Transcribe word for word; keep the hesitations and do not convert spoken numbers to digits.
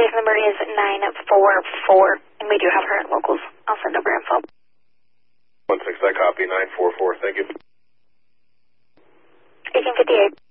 case number is nine four four, and we do have her at locals. I'll send over info. one six, I copy, nine four four, thank you. eighteen fifty-eight.